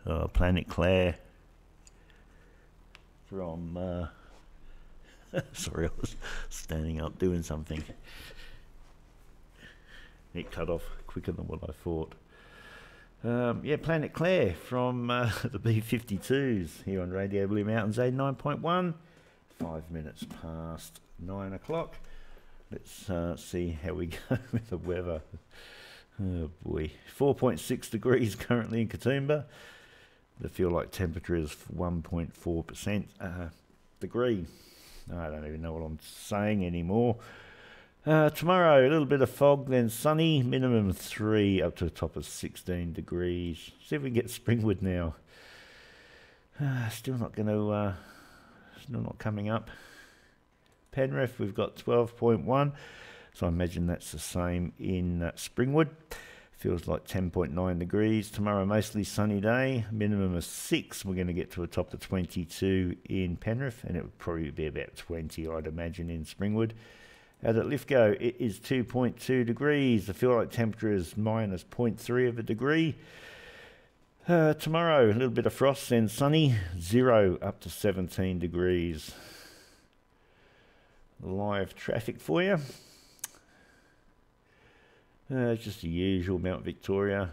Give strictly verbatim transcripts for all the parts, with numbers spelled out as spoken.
uh, Planet Claire from uh, sorry, I was standing up doing something. It cut off quicker than what I thought. Um, yeah, Planet Claire from uh, the B fifty-twos here on Radio Blue Mountains eighty-nine point one. Five minutes past nine o'clock. Let's uh, see how we go with the weather. Oh boy, four point six degrees currently in Katoomba. The feel like temperature is one point four percent uh, degree. I don't even know what I'm saying anymore. Uh, tomorrow, a little bit of fog, then sunny, minimum three, up to the top of sixteen degrees. See if we can get Springwood now. Uh, still not going to, uh, still not coming up. Penrith, we've got twelve point one, so I imagine that's the same in uh, Springwood. Feels like ten point nine degrees. Tomorrow, mostly sunny day, minimum of six. We're going to get to a top of twenty-two in Penrith, and it would probably be about twenty, I'd imagine, in Springwood. Out at Lithgow, it is two point two degrees. The feel like temperature is minus zero point three of a degree. Uh, tomorrow, a little bit of frost, then sunny, zero up to seventeen degrees. Live traffic for you. Uh, just the usual, Mount Victoria.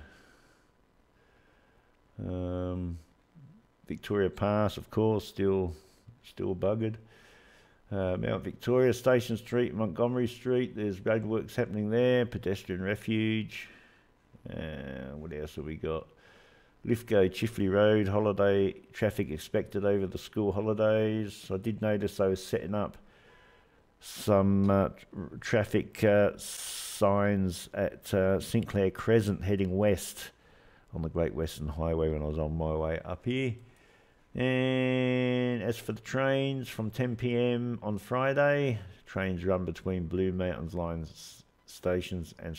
Um, Victoria Pass, of course, still, still buggered. Uh, Mount Victoria, Station Street, Montgomery Street, there's roadworks happening there, pedestrian refuge. Uh, what else have we got? Lithgow, Chifley Road, holiday traffic expected over the school holidays. I did notice they were setting up some uh, tr traffic uh, signs at uh, Sinclair Crescent heading west on the Great Western Highway when I was on my way up here. And as for the trains, from ten p m on Friday, trains run between Blue Mountains Line stations and